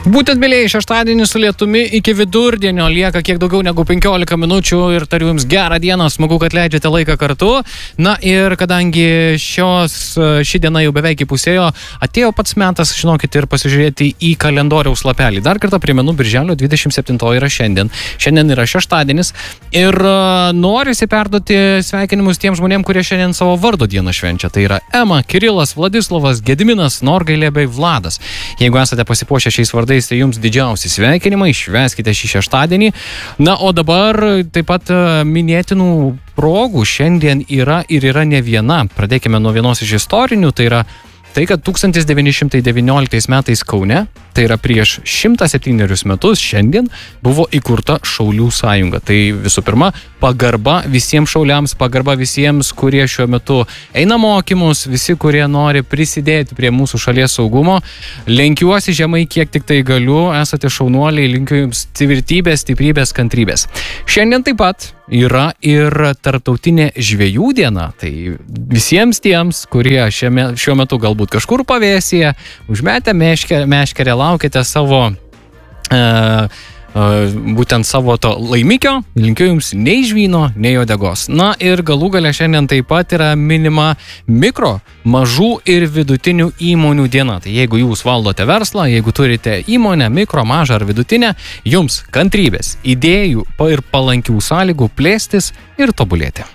Būtent, mėlyjei, šeštadienį su lietumi iki vidurdienio lieka kiek daugiau negu 15 minučių ir tariu jums gerą dieną, smagu, kad leidžiate laiką kartu. Na ir kadangi ši diena jau beveik įpusėjo, atėjo pats metas, žinokit, ir pasižiūrėti į kalendoriaus lapelį. Dar kartą primenu, birželio 27 yra šiandien. Šiandien yra šeštadienis ir norisi perduoti sveikinimus tiem žmonėm, kurie šiandien savo vardo dieną švenčia. Tai yra Ema, Kirilas, Vladislavas, Gediminas, Norgailė bei Vladas. Jeigu esate pasipuošę šiais vardais, tai jums didžiausi sveikinimai, švęskite šį šeštadienį. Na, o dabar taip pat minėtinų progų šiandien yra ir yra ne viena. Pradėkime nuo vienos iš istorinių, tai yra tai, kad 1919 metais Kaune, tai yra prieš 107 metus, šiandien buvo įkurta Šaulių sąjunga. Tai visų pirma, pagarba visiems šauliams, pagarba visiems, kurie šiuo metu eina mokymus, visi, kurie nori prisidėti prie mūsų šalies saugumo. Lenkiuosi žemai, kiek tik tai galiu, esate šaunuoliai, linkiu jums tvirtybės, stiprybės, kantrybės. Šiandien taip pat yra ir tarptautinė žvejų diena. Tai visiems tiems, kurie šiuo metu galbūt kažkur pavėsyje, užmetę meškerę, laukite savo būtent savo to laimikio, linkiu jums nei žvyno, nei uodegos. Na ir galų gale šiandien taip pat yra minima mikro, mažų ir vidutinių įmonių diena. Tai jeigu jūs valdote verslą, jeigu turite įmonę, mikro, mažą ar vidutinę, jums kantrybės, idėjų ir palankių sąlygų plėstis ir tobulėti.